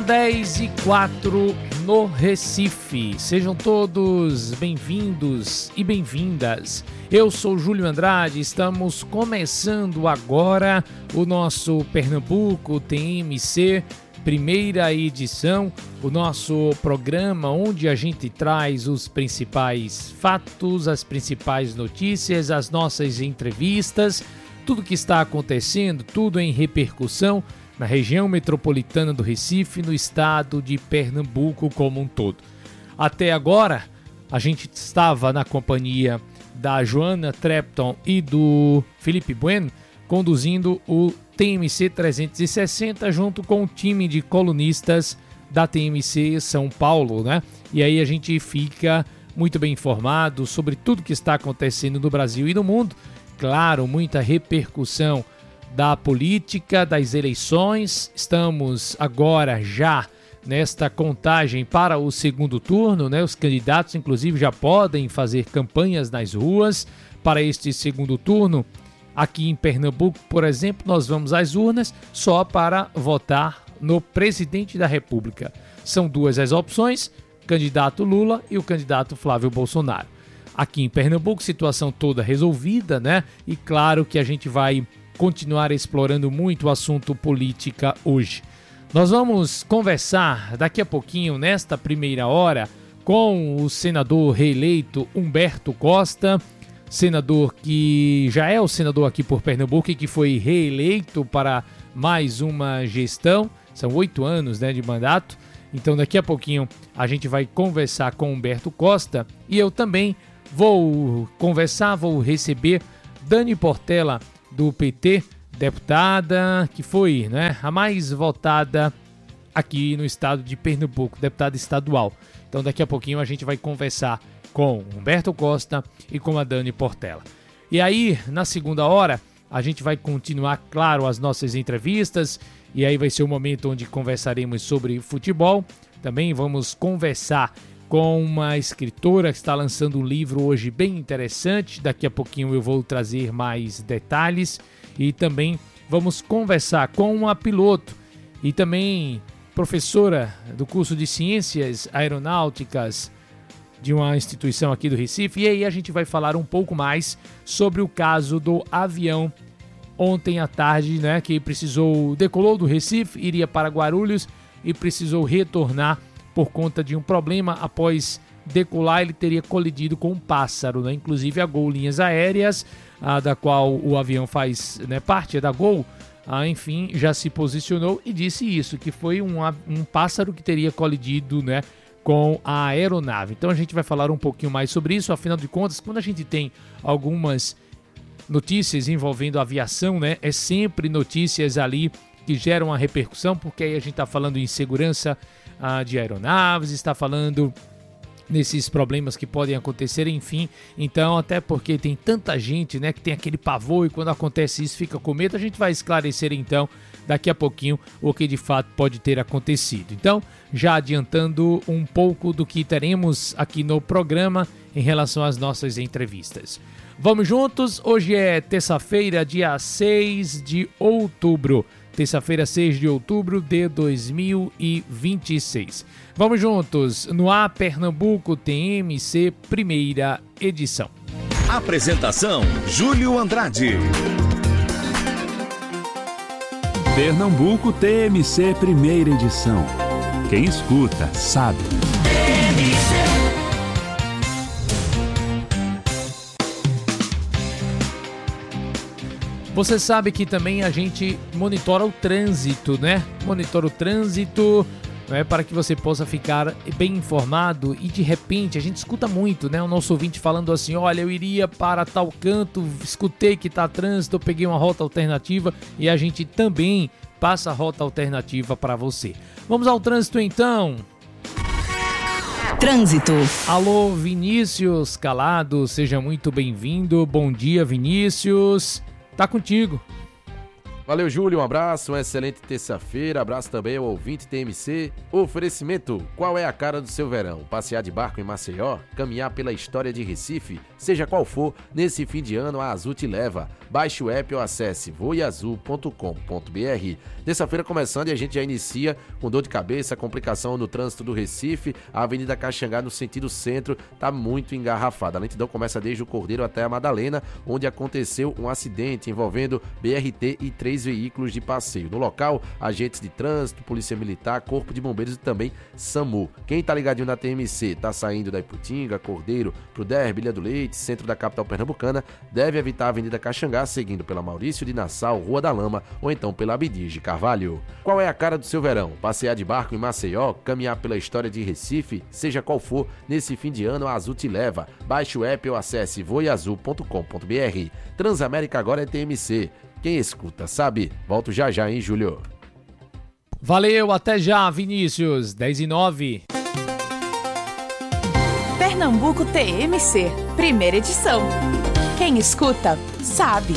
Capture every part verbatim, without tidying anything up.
dez e quatro no Recife. Sejam todos bem-vindos e bem-vindas. Eu sou Júlio Andrade, estamos começando agora o nosso Pernambuco T M C, primeira edição, o nosso programa onde a gente traz os principais fatos, as principais notícias, as nossas entrevistas, tudo que está acontecendo, tudo em repercussão na região metropolitana do Recife, no estado de Pernambuco como um todo. Até agora, a gente estava na companhia da Joana Trepton e do Felipe Bueno, conduzindo o T M C trezentos e sessenta junto com o time de colunistas da T M C São Paulo, né? E aí a gente fica muito bem informado sobre tudo que está acontecendo no Brasil e no mundo. Claro, muita repercussão da política, das eleições. Estamos agora já nesta contagem para o segundo turno, né? Os candidatos, inclusive, já podem fazer campanhas nas ruas para este segundo turno. Aqui em Pernambuco, por exemplo, nós vamos às urnas só para votar no presidente da República. São duas as opções, o candidato Lula e o candidato Flávio Bolsonaro. Aqui em Pernambuco, situação toda resolvida, né? E claro que a gente vai continuar explorando muito o assunto política hoje. Nós vamos conversar daqui a pouquinho, nesta primeira hora, com o senador reeleito Humberto Costa, senador que já é o senador aqui por Pernambuco e que foi reeleito para mais uma gestão. São oito anos, né, de mandato. Então daqui a pouquinho a gente vai conversar com Humberto Costa e eu também vou conversar, vou receber Dani Portela, do P T, deputada que foi, né, a mais votada aqui no estado de Pernambuco, deputada estadual. Então daqui a pouquinho a gente vai conversar com Humberto Costa e com a Dani Portela. E aí, na segunda hora, a gente vai continuar, claro, as nossas entrevistas, e aí vai ser o momento onde conversaremos sobre futebol. Também vamos conversar com uma escritora que está lançando um livro hoje bem interessante. Daqui a pouquinho eu vou trazer mais detalhes. E também vamos conversar com uma piloto e também professora do curso de Ciências Aeronáuticas de uma instituição aqui do Recife. E aí a gente vai falar um pouco mais sobre o caso do avião ontem à tarde, né, que precisou, decolou do Recife, iria para Guarulhos e precisou retornar por conta de um problema. Após decolar, ele teria colidido com um pássaro, né? Inclusive a Gol Linhas Aéreas, a, da qual o avião faz, né, parte é da Gol, a, enfim, já se posicionou e disse isso, que foi um, um pássaro que teria colidido, né, com a aeronave. Então a gente vai falar um pouquinho mais sobre isso. Afinal de contas, quando a gente tem algumas notícias envolvendo a aviação, né, é sempre notícias ali que geram uma repercussão, porque aí a gente está falando em segurança ah, de aeronaves, está falando nesses problemas que podem acontecer, enfim. Então, até porque tem tanta gente, né, que tem aquele pavor e quando acontece isso fica com medo, a gente vai esclarecer então daqui a pouquinho o que de fato pode ter acontecido. Então, já adiantando um pouco do que teremos aqui no programa em relação às nossas entrevistas. Vamos juntos, hoje é terça-feira, dia seis de outubro. Terça-feira, seis de outubro de dois mil e vinte e seis. Vamos juntos no A Pernambuco T M C, primeira edição. Apresentação, Júlio Andrade. Pernambuco T M C, primeira edição. Quem escuta, sabe. Você sabe que também a gente monitora o trânsito, né? Monitora o trânsito, né, para que você possa ficar bem informado e de repente a gente escuta muito, né? O nosso ouvinte falando assim, olha, eu iria para tal canto, escutei que tá trânsito, eu peguei uma rota alternativa e a gente também passa a rota alternativa para você. Vamos ao trânsito então. Trânsito. Alô, Vinícius Calado, seja muito bem-vindo. Bom dia, Vinícius. Tá contigo. Valeu, Júlio, um abraço, uma excelente terça-feira, abraço também ao ouvinte T M C. Oferecimento, qual é a cara do seu verão? Passear de barco em Maceió? Caminhar pela história de Recife? Seja qual for, nesse fim de ano a Azul te leva. Baixe o app ou acesse voe azul ponto com ponto b r. Terça-feira começando e a gente já inicia com dor de cabeça, complicação no trânsito do Recife. A Avenida Caxangá, no sentido centro, está muito engarrafada. A lentidão começa desde o Cordeiro até a Madalena, onde aconteceu um acidente envolvendo B R T e três veículos de passeio. No local, agentes de trânsito, polícia militar, corpo de bombeiros e também SAMU. Quem tá ligadinho na T M C, tá saindo da Iputinga, Cordeiro, pro Derby, Ilha do Leite, centro da capital pernambucana, deve evitar a Avenida Caxangá, seguindo pela Maurício de Nassau, Rua da Lama, ou então pela Abdias de Carvalho. Qual é a cara do seu verão? Passear de barco em Maceió, caminhar pela história de Recife, seja qual for, nesse fim de ano a Azul te leva. Baixe o app ou acesse voe azul ponto com ponto b r. Transamérica agora é T M C. Quem escuta sabe. Volto já já, hein, Júlio? Valeu, até já, Vinícius. dez e nove. Pernambuco T M C, primeira edição. Quem escuta, sabe.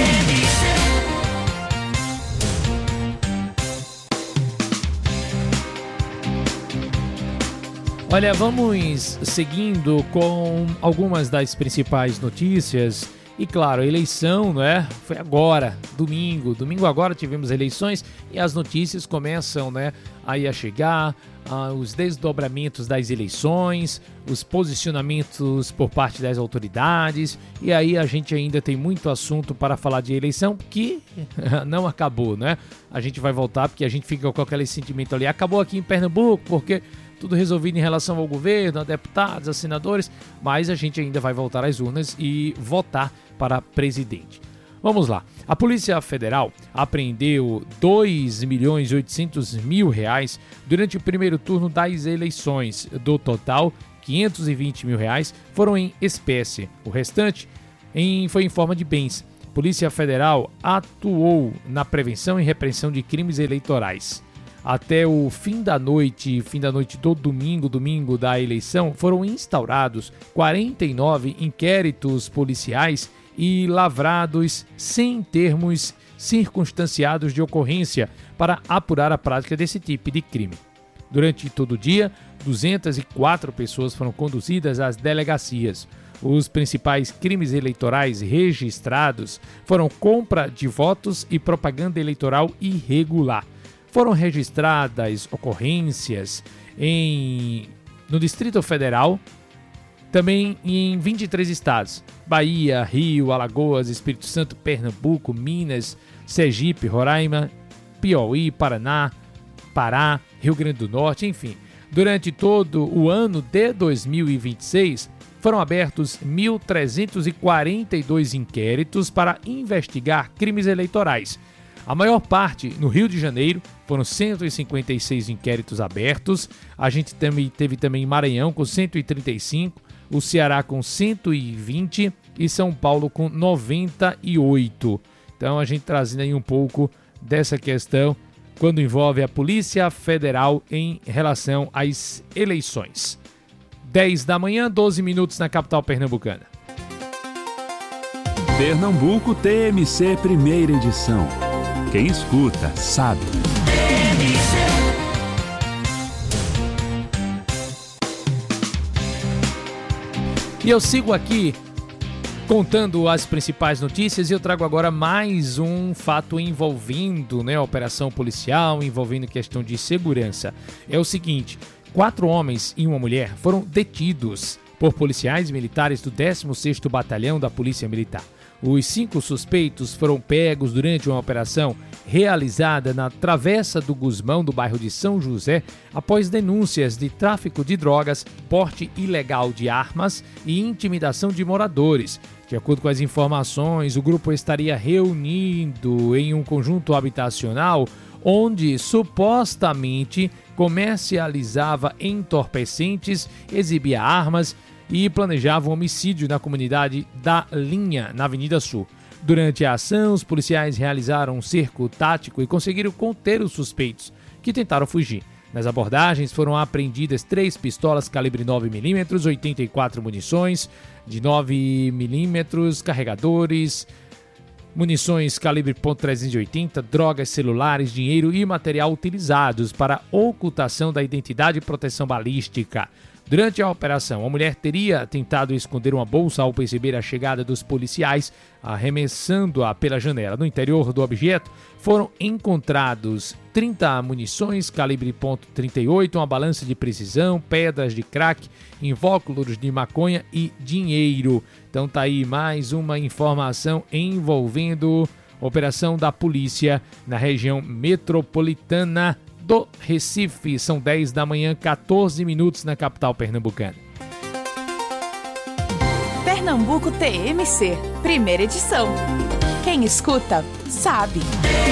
Olha, vamos seguindo com algumas das principais notícias. E claro, a eleição, né? Foi agora, domingo. Domingo agora tivemos eleições e as notícias começam, né, aí a chegar, uh, os desdobramentos das eleições, os posicionamentos por parte das autoridades. E aí a gente ainda tem muito assunto para falar de eleição que não acabou, né? A gente vai voltar porque a gente fica com aquele sentimento ali. Acabou aqui em Pernambuco porque tudo resolvido em relação ao governo, a deputados, a senadores, mas a gente ainda vai voltar às urnas e votar para presidente. Vamos lá. A Polícia Federal apreendeu dois milhões e oitocentos mil reais durante o primeiro turno das eleições. Do total, quinhentos e vinte mil reais foram em espécie. O restante em, foi em forma de bens. A Polícia Federal atuou na prevenção e repressão de crimes eleitorais. Até o fim da noite, fim da noite do domingo, domingo da eleição, foram instaurados quarenta e nove inquéritos policiais e lavrados cem termos circunstanciados de ocorrência para apurar a prática desse tipo de crime. Durante todo o dia, duzentas e quatro pessoas foram conduzidas às delegacias. Os principais crimes eleitorais registrados foram compra de votos e propaganda eleitoral irregular. Foram registradas ocorrências em, no Distrito Federal, também em vinte e três estados: Bahia, Rio, Alagoas, Espírito Santo, Pernambuco, Minas, Sergipe, Roraima, Piauí, Paraná, Pará, Rio Grande do Norte, enfim. Durante todo o ano de dois mil e vinte e seis, foram abertos mil trezentos e quarenta e dois inquéritos para investigar crimes eleitorais. A maior parte no Rio de Janeiro, foram cento e cinquenta e seis inquéritos abertos. A gente também teve também Maranhão com cento e trinta e cinco, o Ceará com cento e vinte e São Paulo com noventa e oito. Então a gente trazendo aí um pouco dessa questão quando envolve a Polícia Federal em relação às eleições. dez da manhã, doze minutos na capital pernambucana. Pernambuco T M C, primeira edição. Quem escuta, sabe. E eu sigo aqui contando as principais notícias e eu trago agora mais um fato envolvendo, né, a operação policial, envolvendo questão de segurança. É o seguinte, quatro homens e uma mulher foram detidos por policiais militares do décimo sexto Batalhão da Polícia Militar. Os cinco suspeitos foram pegos durante uma operação realizada na Travessa do Gusmão, do bairro de São José, após denúncias de tráfico de drogas, porte ilegal de armas e intimidação de moradores. De acordo com as informações, o grupo estaria reunido em um conjunto habitacional onde supostamente comercializava entorpecentes, exibia armas e planejava um homicídio na comunidade da Linha, na Avenida Sul. Durante a ação, os policiais realizaram um cerco tático e conseguiram conter os suspeitos, que tentaram fugir. Nas abordagens foram apreendidas três pistolas calibre nove milímetros, oitenta e quatro munições de nove milímetros, carregadores, munições calibre ponto trezentos e oitenta, drogas, celulares, dinheiro e material utilizados para ocultação da identidade e proteção balística. Durante a operação, a mulher teria tentado esconder uma bolsa ao perceber a chegada dos policiais, arremessando-a pela janela. No interior do objeto foram encontrados trinta munições calibre ponto trinta e oito, uma balança de precisão, pedras de crack, invólucros de maconha e dinheiro. Então tá aí mais uma informação envolvendo operação da polícia na região metropolitana do Recife. São dez da manhã, quatorze minutos na capital pernambucana. Pernambuco T M C, primeira edição. Quem escuta, sabe.